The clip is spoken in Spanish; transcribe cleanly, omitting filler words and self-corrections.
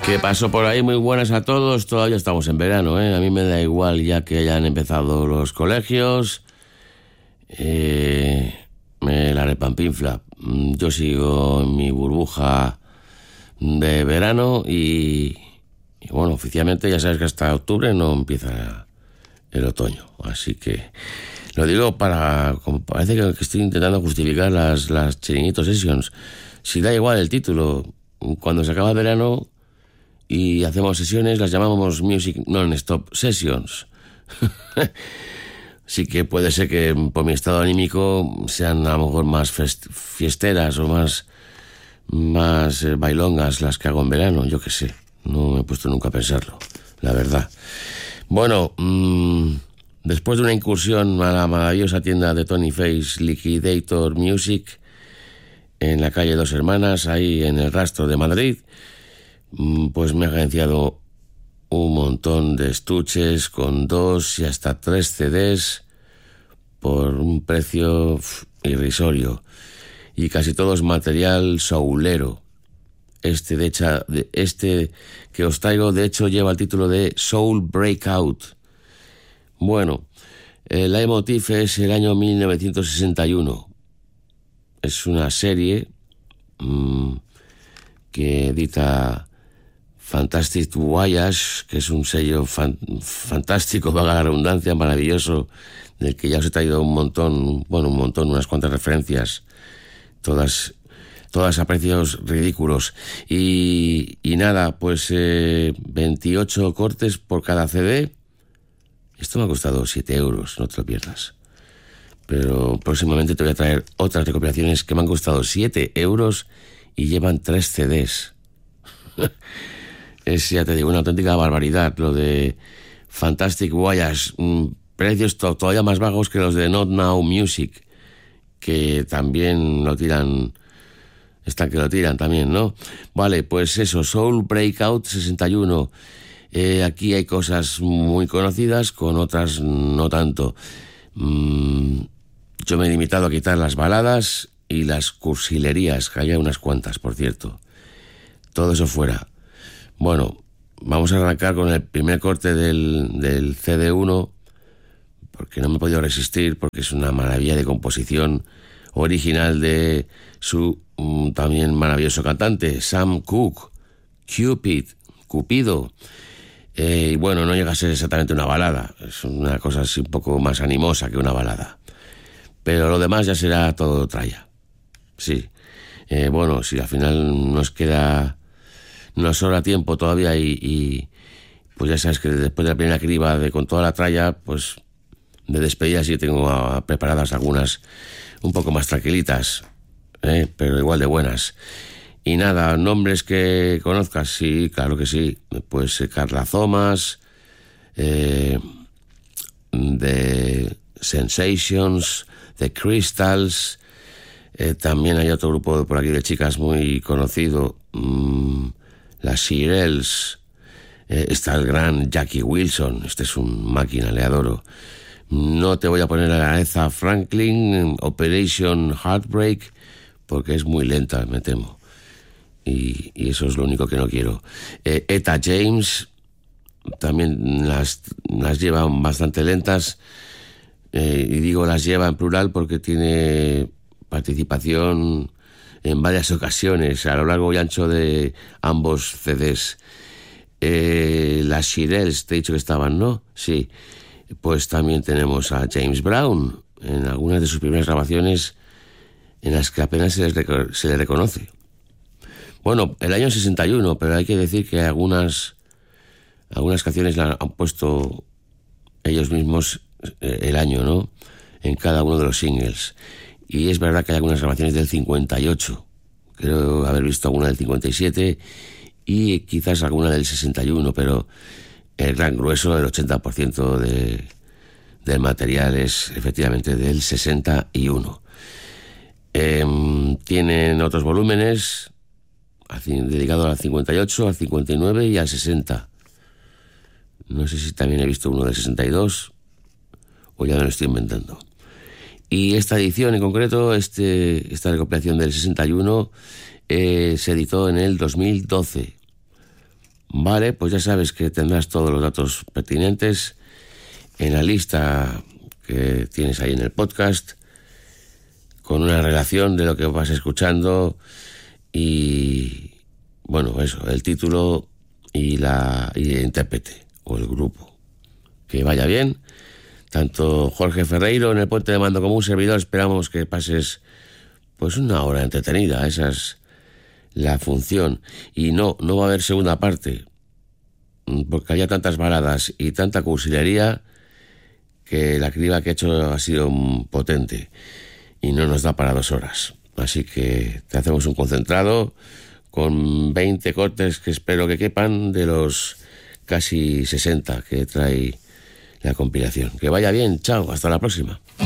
¿Qué pasó por ahí? Muy buenas a todos. Todavía estamos en verano, ¿eh? A mí me da igual ya que hayan empezado los colegios. Me la repampinfla. Yo sigo en mi burbuja de verano y bueno, oficialmente ya sabes que hasta octubre no empieza el otoño. Así que lo digo parece que estoy intentando justificar las Chiringuito Sessions. Si da igual el título, cuando se acaba el verano y hacemos sesiones, las llamamos Music Non-Stop Sessions. Sí que puede ser que por mi estado anímico sean a lo mejor más fiesteras o más bailongas las que hago en verano, yo qué sé. No me he puesto nunca a pensarlo, la verdad. Bueno, después de una incursión a la maravillosa tienda de Tony Face, Liquidator Music, en la calle Dos Hermanas, ahí en el Rastro de Madrid, pues me ha agenciado un montón de estuches con 2 y hasta 3 CDs por un precio irrisorio, y casi todo es material soulero. Este que os traigo, de hecho, lleva el título de Soul Breakout. Bueno, el leitmotiv es el año 1961. Es una serie que edita Fantastic Voyage, que es un sello fantástico, valga la redundancia, maravilloso, del que ya os he traído unas cuantas referencias, todas a precios ridículos. Y nada, pues 28 cortes por cada CD. Esto me ha costado 7 euros, no te lo pierdas. Pero próximamente te voy a traer otras recopilaciones que me han costado 7 euros y llevan 3 CDs. Es, ya te digo, una auténtica barbaridad lo de Fantastic Voyage. Precios todavía más bajos que los de Not Now Music, que también lo tiran. Están que lo tiran también, ¿no? Vale, pues eso, Soul Breakout 61. Aquí hay cosas muy conocidas, con otras no tanto. Yo me he limitado a quitar las baladas y las cursilerías, que haya unas cuantas, por cierto. Todo eso fuera. Bueno, vamos a arrancar con el primer corte del CD1, porque no me he podido resistir, porque es una maravilla de composición original de su también maravilloso cantante, Sam Cooke, Cupido. Y bueno, no llega a ser exactamente una balada, es una cosa así un poco más animosa que una balada. Pero lo demás ya será todo tralla. Sí. Bueno, si al final nos sobra tiempo todavía y pues ya sabes que después de la primera criba con toda la tralla, pues de despedida sí tengo preparadas algunas un poco más tranquilitas, pero igual de buenas. Y nada, nombres que conozcas, sí, claro que sí. Pues Carla Thomas, The Sensations, The Crystals. También hay otro grupo por aquí de chicas muy conocido, las Shirelles. Está el gran Jackie Wilson, este es un máquina, le adoro. No te voy a poner a la Aretha Franklin, Operation Heartbreak, porque es muy lenta, me temo. Y eso es lo único que no quiero. Etta James también las llevan bastante lentas, y digo las lleva en plural porque tiene participación en varias ocasiones a lo largo y ancho de ambos CDs. Las Shirelles, te he dicho que estaban, ¿no? Sí. Pues también tenemos a James Brown en algunas de sus primeras grabaciones, en las que apenas se le reconoce. Bueno, el año 61, pero hay que decir que algunas canciones la han puesto ellos mismos el año, ¿no? En cada uno de los singles. Y es verdad que hay algunas grabaciones del 58. Creo haber visto alguna del 57 y quizás alguna del 61, pero el gran grueso, el 80% del material es efectivamente del 61. Tienen otros volúmenes dedicados al 58, al 59 y al 60. No sé si también he visto uno del 62 o ya me lo estoy inventando. Y esta edición en concreto, esta recopilación del 61, se editó en el 2012. Vale, pues ya sabes que tendrás todos los datos pertinentes en la lista que tienes ahí en el podcast, con una relación de lo que vas escuchando y, bueno, eso, el título y el intérprete o el grupo. Que vaya bien. Tanto Jorge Ferreiro en el Puente de Mando como un servidor esperamos que pases pues una hora entretenida. Esa es la función. Y no va a haber segunda parte, porque haya tantas baladas y tanta cursilería que la criba que he hecho ha sido potente y no nos da para 2 horas. Así que te hacemos un concentrado con 20 cortes que espero que quepan de los casi 60 que trae la compilación. Que vaya bien, chao, hasta la próxima.